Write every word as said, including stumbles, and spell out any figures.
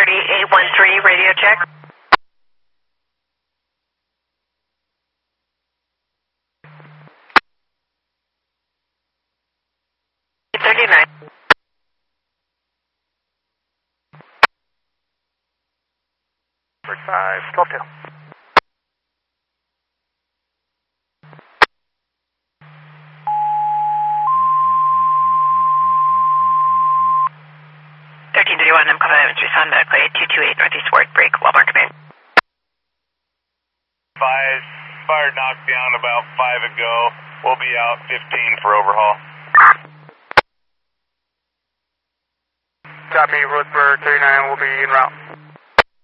eight one three, radio check. thirty-nine. five, twelve two. thirteen thirty-one, I'm calling Evans, respond medically, two two eight Northeast Ward, break, Walmart command. Five, fire knocked down about five ago. We'll be out fifteen for overhaul. Copy, Roseburg thirty-nine will be en route.